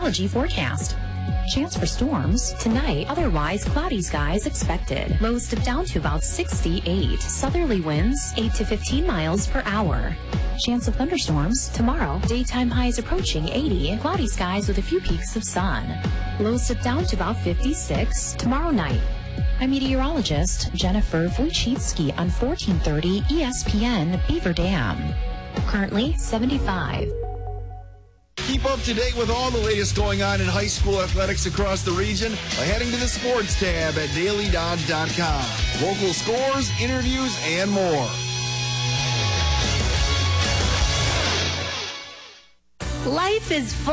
Meteorology forecast. Chance for storms tonight, otherwise cloudy skies expected. Lows dip down to about 68. Southerly winds 8 to 15 miles per hour. Chance of thunderstorms tomorrow. Daytime highs approaching 80. Cloudy skies with a few peaks of sun. Lows dip down to about 56 tomorrow night. I'm meteorologist Jennifer Wojcicki on 1430 ESPN Beaver Dam. Currently 75. Keep up to date with all the latest going on in high school athletics across the region by heading to the sports tab at dailydodge.com. Local scores, interviews, and more. Life is full